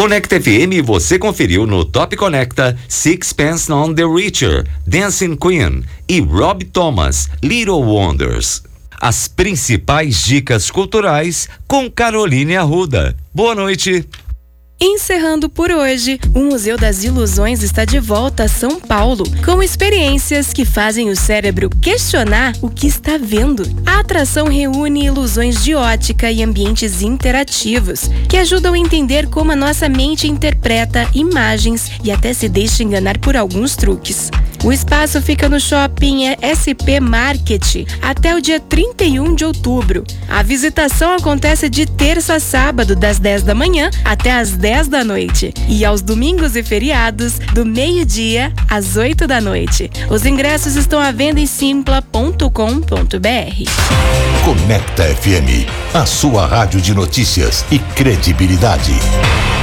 Conecta FM você conferiu no Top Conecta Sixpence None the Richer, Dancing Queen e Rob Thomas, Little Wonders. As principais dicas culturais com Caroline Arruda. Boa noite. Encerrando por hoje, o Museu das Ilusões está de volta a São Paulo, com experiências que fazem o cérebro questionar o que está vendo. A atração reúne ilusões de ótica e ambientes interativos, que ajudam a entender como a nossa mente interpreta imagens e até se deixa enganar por alguns truques. O espaço fica no Shopping SP Market até o dia 31 de outubro. A visitação acontece de terça a sábado, das 10 da manhã até as 10 da noite. E aos domingos e feriados, do meio-dia às 8 da noite. Os ingressos estão à venda em simpla.com.br. Conecta FM, a sua rádio de notícias e credibilidade.